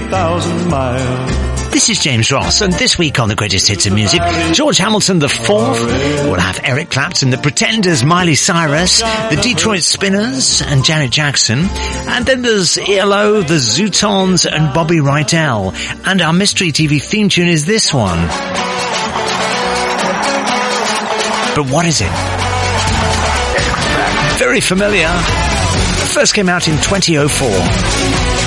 1,000 miles. This is James Ross, and this week on the Greatest Hits of Music, George Hamilton IV, we'll have Eric Clapton, The Pretenders, Miley Cyrus, the Detroit Spinners, and Janet Jackson, and then there's ELO, the Zootons, and Bobby Rydell, and our Mystery TV theme tune is this one. But what is it? Very familiar. First came out in 2004.